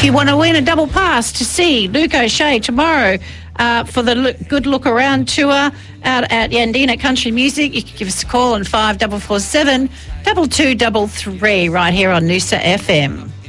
if you want to win a double pass to see Luke O'Shea tomorrow for the Good Look Around tour out at Yandina Country Music, you can give us a call on 5447 2233 right here on Noosa FM.